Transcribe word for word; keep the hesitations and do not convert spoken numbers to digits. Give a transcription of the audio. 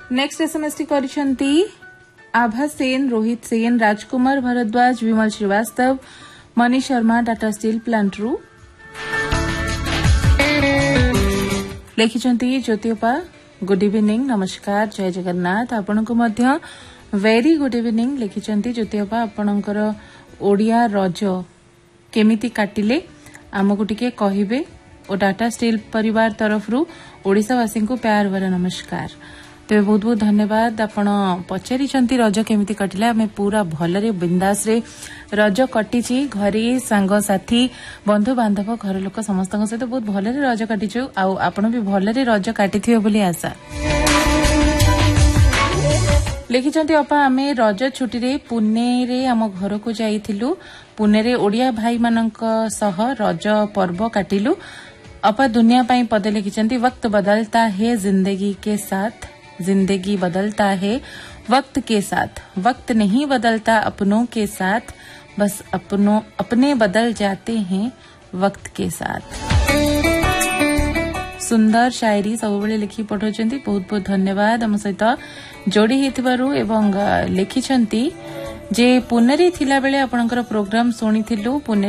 Next SMS T करिसेंती आभा सेन, रोहित सेन, राजकुमार भारद्वाज, विमल Srivastava, money Sharma, Tata steel plant रु लिखिछंती ज्योतिपा good evening, नमस्कार, जय जगन्नाथ। आपनको मध्य वेरी गुड इवनिंग लिखिछंती ज्योतिपा। आपणकर ओडिया रज केमिति काटिले आमको टिके कहिबे और टाटा स्टील परिवार तरफ रु ओडिशावासी को प्यार भरा नमस्कार। तेज बहुत बहुत धन्यवाद। आपण पचारि रज केमिति कटिला। आम पूरा भलरे बिंदास रे रज कटिची। घरे सांग साथी बंधु बांधव घर लोक समस्त सहित बहुत भलरे रज काटिचु। आपण भी भलरे रज काटिथिबे बोली आशा। लिखिछंती अपा आमे रज छुट्टी रे पुणे रे आम घर को जाइथिलु। पुणे रे ओडिया भाई मानक सह रज पर्व काटिलु। अपा दुनिया पाई पद लिखिछंती वक्त बदलता है जिंदगी के साथ, जिंदगी बदलता है वक्त के साथ, वक्त नहीं बदलता अपनों के साथ, बस अपनों अपने बदल जाते हैं वक्त के साथ। सुंदर शायरी सब बेले लिखि पठाउछंती। बहुत बहुत धन्यवाद हम सहित जोड़ी हेतिबारु। एवं लिखिछंती जे पुनेरी थिला बेले आपनकर प्रोग्राम सुनिथिलु। पुने